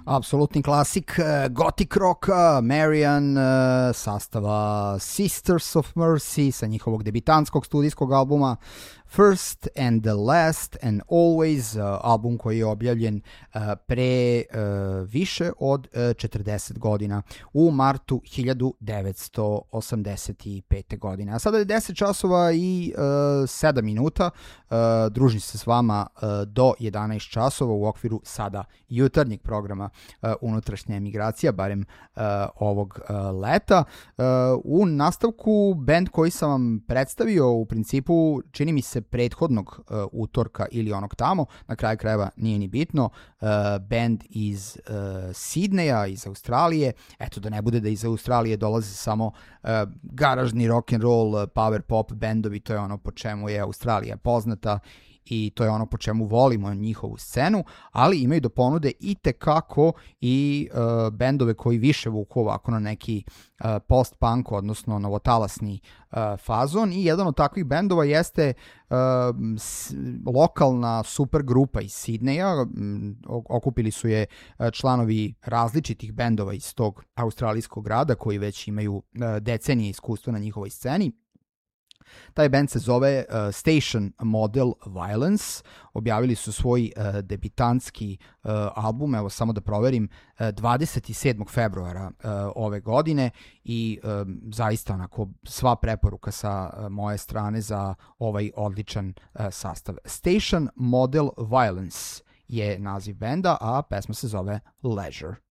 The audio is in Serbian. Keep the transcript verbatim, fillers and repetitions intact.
Apsolutni klasik uh, gothic rocka, Marian, uh, sastava Sisters of Mercy sa njihovog debitanskog studijskog albuma First and the Last and Always, uh, album koji je objavljen uh, pre uh, više od uh, četrdeset godina u martu hiljadu devetsto osamdeset pete. godine. A sada je deset časova i uh, sedam minuta. Uh, družim se s vama uh, do jedanaest časova u okviru sada jutarnjeg programa uh, unutrašnja emigracija, barem uh, ovog uh, leta. Uh, u nastavku band koji sam vam predstavio u principu čini mi se prethodnog uh, utorka ili onog tamo, na kraju krajeva nije ni bitno, uh, band iz uh, Sidneja, iz Australije. Eto, da ne bude da iz Australije dolaze samo uh, garažni rock and roll, uh, power pop bendovi, to je ono po čemu je Australija poznata i to je ono po čemu volimo njihovu scenu, ali imaju do ponude i tekako i uh, bendove koji više vuku ovako na neki uh, post-punk, odnosno novotalasni uh, fazon, i jedan od takvih bendova jeste uh, s, lokalna super grupa iz Sidneja. Um, okupili su je uh, članovi različitih bendova iz tog australijskog grada koji već imaju uh, decenije iskustva na njihovoj sceni. Taj band se zove uh, Station Model Violence. Objavili su svoj uh, debitanski uh, album, evo samo da proverim, uh, dvadeset sedmog februara uh, ove godine, i um, zaista onako sva preporuka sa uh, moje strane za ovaj odličan uh, sastav. Station Model Violence je naziv benda, a pesma se zove Leisure.